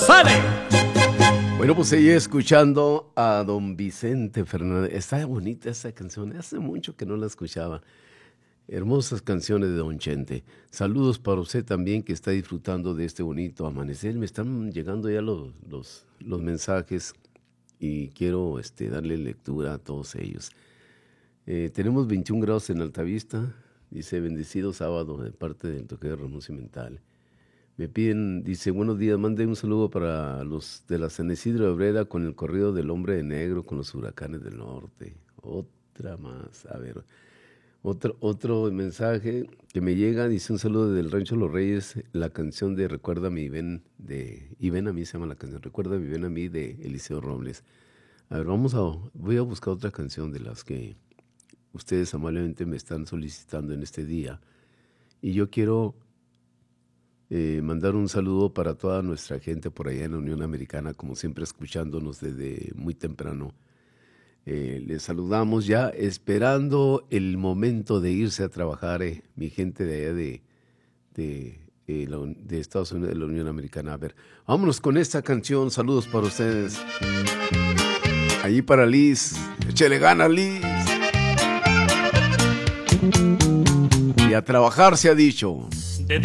¡Sale! Bueno, pues seguí escuchando a don Vicente Fernández. Está bonita esta canción. Hace mucho que no la escuchaba. Hermosas canciones de don Chente. Saludos para usted también que está disfrutando de este bonito amanecer. Me están llegando ya los mensajes y quiero darle lectura a todos ellos. Tenemos 21 grados en Altavista. Dice, bendecido sábado de parte del toque de Ramón Cimental. Me piden, dice, buenos días, mande un saludo para los de la San Isidro de Obrera con el corrido del Hombre de Negro con los huracanes del norte. Otra más, a ver, otro mensaje que me llega, dice un saludo del Rancho Los Reyes, la canción de Recuérdame y ven a mí se llama la canción, Recuérdame y ven a mí de Eliseo Robles. A ver, voy a buscar otra canción de las que ustedes amablemente me están solicitando en este día. Y yo quiero mandar un saludo para toda nuestra gente por allá en la Unión Americana, como siempre escuchándonos desde muy temprano. Les saludamos ya esperando el momento de irse a trabajar, mi gente de allá de Estados Unidos, de la Unión Americana. A ver, vámonos con esta canción, saludos para ustedes. Allí para Liz, échale ganas, Liz. Y a trabajar se ha dicho.